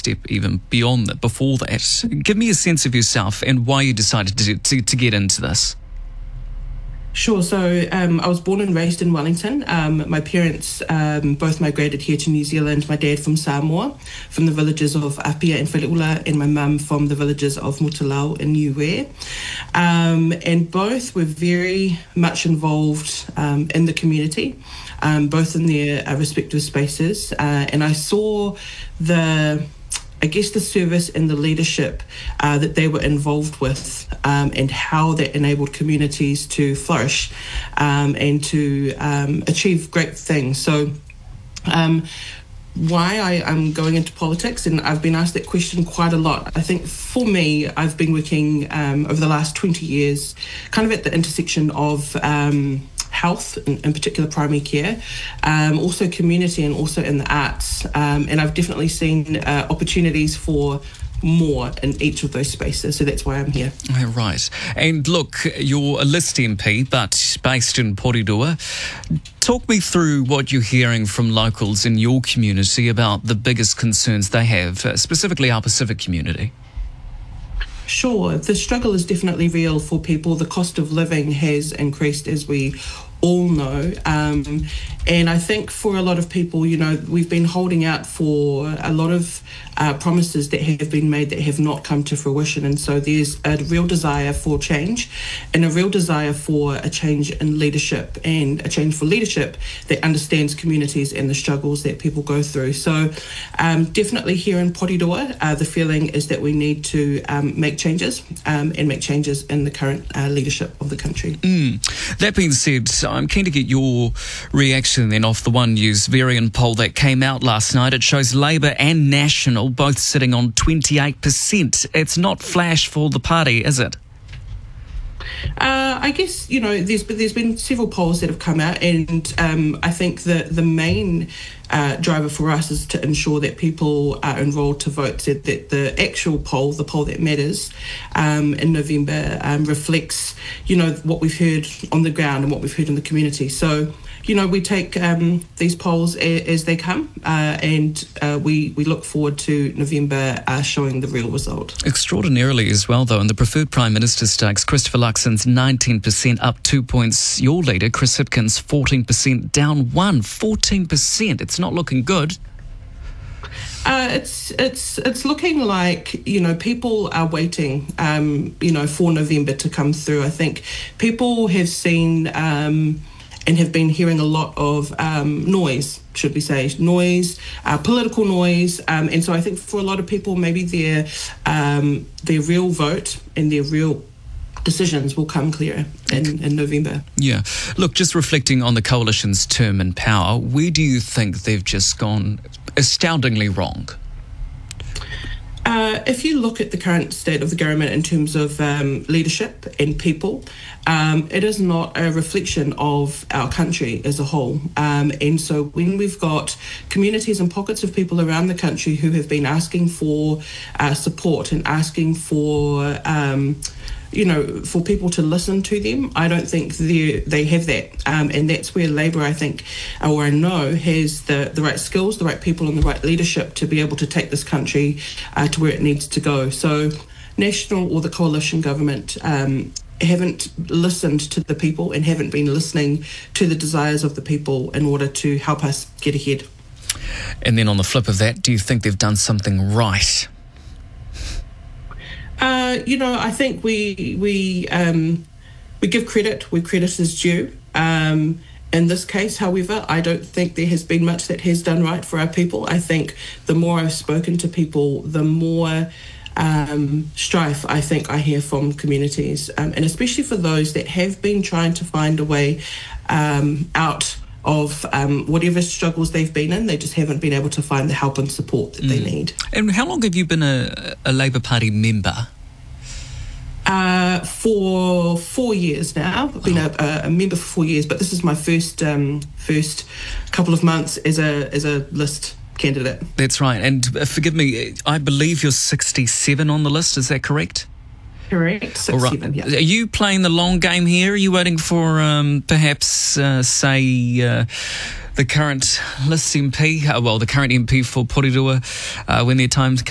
step even beyond that, before that. Give me a sense of yourself and why you decided to get into this. Sure. So I was born and raised in Wellington. My parents both migrated here to New Zealand. My dad from Samoa, from the villages of Apia and Whaleula, and my mum from the villages of Mutalau and Niue. And both were very much involved in the community, both in their respective spaces. And I saw the service and the leadership that they were involved with, and how that enabled communities to flourish and to achieve great things. So why I'm going into politics, and I've been asked that question quite a lot. I think for me, I've been working over the last 20 years kind of at the intersection of health, in particular primary care, also community, and also in the arts. And I've definitely seen opportunities for more in each of those spaces. So that's why I'm here. Right. And look, you're a List MP, but based in Porirua. Talk me through what you're hearing from locals in your community about the biggest concerns they have, specifically our Pacific community. Sure. The struggle is definitely real for people. The cost of living has increased, as we all know. And I think for a lot of people, we've been holding out for a lot of promises that have been made that have not come to fruition. And so there's a real desire for change, and a real desire for a change in leadership, and a change for leadership that understands communities and the struggles that people go through. So definitely here in Porirua, the feeling is that we need to make changes, and make changes in the current leadership of the country. That being said, I'm keen to get your reaction then off the One News variant poll that came out last night. It shows Labour and National both sitting on 28%. It's not flash for the party, is it? I guess, there's been several polls that have come out, and I think the main driver for us is to ensure that people are enrolled to vote, so that the actual poll, the poll that matters in November, reflects, what we've heard on the ground and what we've heard in the community. So, we take these polls as they come, and we look forward to November showing the real result. Extraordinarily as well, though, in the preferred Prime Minister stakes, Christopher Luxon's 19%, up 2 points. Your leader, Chris Hipkins, 14%, down 14%. It's not looking good. It's looking like, people are waiting, for November to come through. I think people have seen and have been hearing a lot of noise, should we say, political noise. And so I think for a lot of people, maybe their real vote and their real decisions will come clearer in November. Yeah. Look, just reflecting on the coalition's term in power, where do you think they've just gone astoundingly wrong? If you look at the current state of the government in terms of leadership and people, it is not a reflection of our country as a whole. And so when we've got communities and pockets of people around the country who have been asking for support and asking for for people to listen to them, I don't think they have that. And that's where Labour, I think, or I know, has the right skills, the right people and the right leadership to be able to take this country to where it needs to go. So National or the coalition government haven't listened to the people and haven't been listening to the desires of the people in order to help us get ahead. And then on the flip of that, do you think they've done something right? I think we give credit where credit is due. In this case, however, I don't think there has been much that has done right for our people. I think the more I've spoken to people, the more strife I think I hear from communities, and especially for those that have been trying to find a way out of whatever struggles they've been in. They just haven't been able to find the help and support that they need. And how long have you been a Labour Party member? For 4 years now. I've been a member for 4 years, but this is my first couple of months as a list candidate. That's right. And forgive me, I believe you're 67 on the list. Is that correct? Correct. 67, yeah. Are you playing the long game here? Are you waiting for perhaps, the current list MP, the current MP for Porirua, when their time